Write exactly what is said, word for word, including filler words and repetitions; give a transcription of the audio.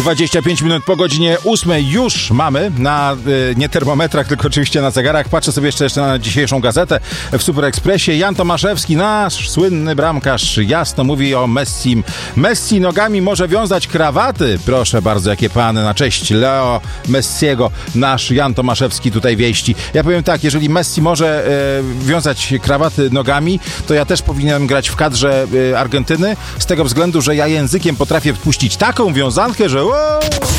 dwadzieścia pięć minut po godzinie ósmej już mamy na, y, nie termometrach, tylko oczywiście na zegarach. Patrzę sobie jeszcze, jeszcze na dzisiejszą gazetę w Super Expressie. Jan Tomaszewski, nasz słynny bramkarz, jasno mówi o Messim. Messi nogami może wiązać krawaty. Proszę bardzo, jakie pany na cześć Leo Messiego. Nasz Jan Tomaszewski tutaj wieści. Ja powiem tak, jeżeli Messi może y, wiązać krawaty nogami, to ja też powinienem grać w kadrze y, Argentyny, z tego względu, że ja językiem potrafię wpuścić taką wiązankę, że... Wow!